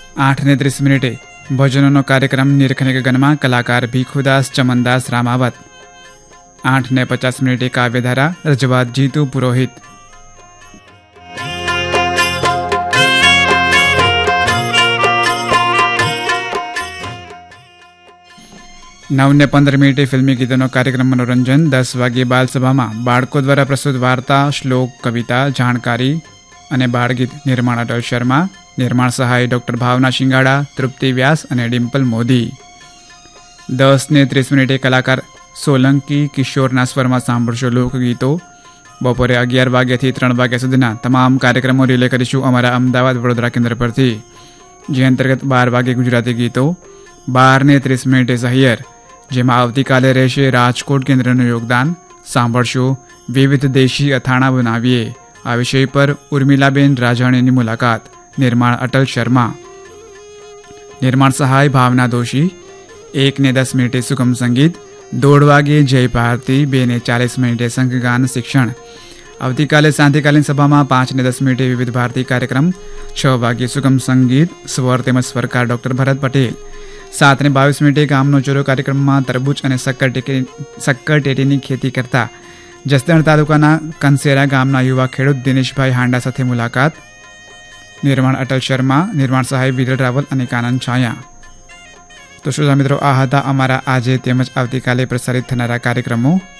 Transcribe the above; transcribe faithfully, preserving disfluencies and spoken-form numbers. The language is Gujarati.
આઠ ને ત્રીસ મિનિટે ભજનોનો કાર્યક્રમ નિરખની ગગનમાં કલાકાર ભીખુદાસ ચમનદાસ રામાવત. આઠ ને પચાસ મિનિટે કાવ્યધારા રજવાત જીતુ પુરોહિત. નવ ને પંદર મિનિટે ફિલ્મી ગીતોનો કાર્યક્રમ મનોરંજન. દસ વાગ્યે બાલસભામાં બાળકો દ્વારા પ્રસ્તુત વાર્તા, શ્લોક, કવિતા, જાણકારી અને બાળગીત. નિર્માણ અટલ શર્મા. નિર્માણ સહાય ડૉક્ટર ભાવના શિંગાડા, તૃપ્તિ વ્યાસ અને ડિમ્પલ મોદી. દસ ને ત્રીસ મિનિટે કલાકાર સોલંકી કિશોરના સ્વરમાં સાંભળશો લોકગીતો. બપોરે અગિયાર વાગ્યાથી ત્રણ વાગ્યા સુધીના તમામ કાર્યક્રમો રિલે કરીશું અમારા અમદાવાદ વડોદરા કેન્દ્ર પરથી, જે અંતર્ગત બાર વાગે ગુજરાતી ગીતો. બાર ને ત્રીસ મિનિટે સહિયર, જેમાં આવતીકાલે રહેશે રાજકોટ કેન્દ્રનું યોગદાન. સાંભળશો વિવિધ દેશી અથાણા બનાવીએ આ વિષય પર ઉર્મિલાબેન રાજાણીની મુલાકાત. નિર્માણ અટલ શર્મા. નિર્માણ સહાય ભાવના દોશી. એક ને દસ મિનિટે સુગમ સંગીત. દોઢ વાગ્યે જય ભારતી. બે ને ચાલીસ મિનિટે સંઘગાન શિક્ષણ. આવતીકાલે સાંતિકાલીન સભામાં પાંચ ને દસ મિનિટે વિવિધ ભારતી કાર્યક્રમ. છ વાગ્યે સુગમ સંગીત, સ્વર તેમજ સ્વરકાર ડૉક્ટર ભરત પટેલ. સાત ને બાવીસ મિનિટે ગામનો ચોરો કાર્યક્રમમાં તરબૂચ અને શક્કર ટેટી શક્કર ટેટીની ખેતી કરતા જસદણ તાલુકાના કંસેરા ગામના યુવા ખેડૂત દિનેશભાઈ હાંડા સાથે મુલાકાત. નિર્માણ અટલ શર્મા. નિર્માણ સહાય વિરલ રાવલ અને કાનન છાયા. તો શ્રોતા મિત્રો, આ હતા અમારા આજે તેમજ આવતીકાલે પ્રસારિત થનારા કાર્યક્રમો.